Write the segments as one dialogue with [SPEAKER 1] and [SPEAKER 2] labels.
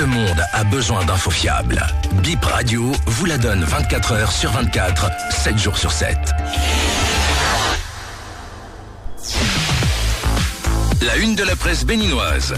[SPEAKER 1] Ce monde a besoin d'infos fiables. Bip Radio vous la donne 24 heures sur 24, 7 jours sur 7. La une de la presse béninoise.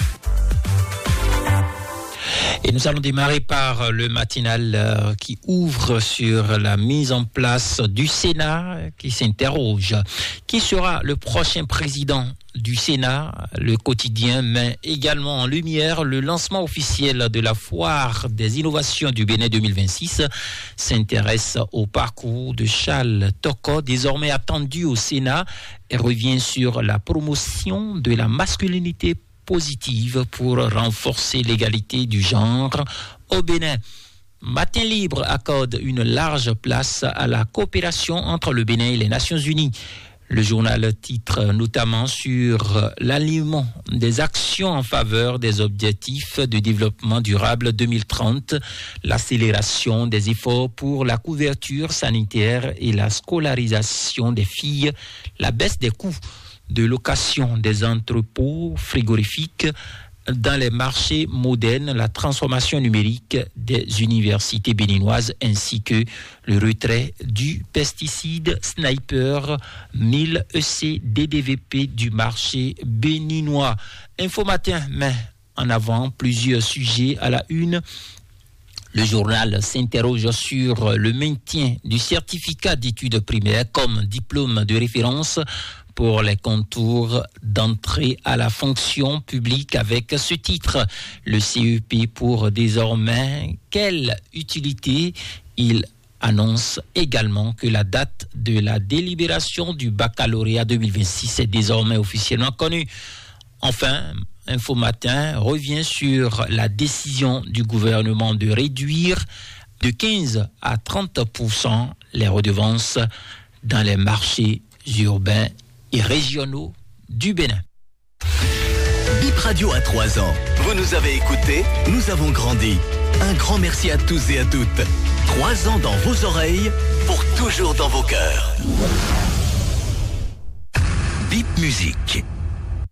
[SPEAKER 2] Et nous allons démarrer par le matinal qui ouvre sur la mise en place du Sénat, qui s'interroge. Qui sera le prochain président du Sénat? Le quotidien met également en lumière le lancement officiel de la foire des innovations du Bénin 2026. S'intéresse au parcours de Charles Toko, désormais attendu au Sénat, et revient sur la promotion de la masculinité positive pour renforcer l'égalité du genre au Bénin. Matin Libre accorde une large place à la coopération entre le Bénin et les Nations Unies. Le journal titre notamment sur l'alignement des actions en faveur des objectifs de développement durable 2030, l'accélération des efforts pour la couverture sanitaire et la scolarisation des filles, la baisse des coûts de location des entrepôts frigorifiques dans les marchés modernes, la transformation numérique des universités béninoises ainsi que le retrait du pesticide Sniper 1000 EC DDVP du marché béninois. Info Matin met en avant plusieurs sujets à la une. Le journal s'interroge sur le maintien du certificat d'études primaires comme diplôme de référence pour les contours d'entrée à la fonction publique avec ce titre. Le CEP pour désormais quelle utilité? Il annonce également que la date de la délibération du baccalauréat 2026 est désormais officiellement connue. Enfin, Info Matin revient sur la décision du gouvernement de réduire de 15 à 30% les redevances dans les marchés urbains et régionaux du Bénin.
[SPEAKER 1] Bip Radio a 3 ans. Vous nous avez écoutés, nous avons grandi. Un grand merci à tous et à toutes. 3 ans dans vos oreilles, pour toujours dans vos cœurs. Bip Musique.